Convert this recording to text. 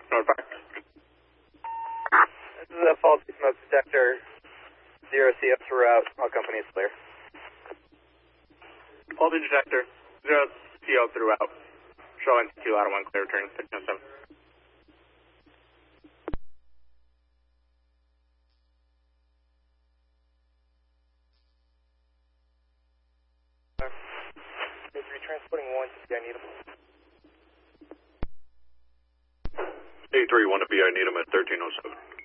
North 5. This is a faulty smoke detector. 0 CF throughout. All company is clear. Faulty detector. 0 CO throughout. Showing 2 out of 1 clear, returning 607. Transporting 1 to BI Needham. 831 to BI Needham at 1307.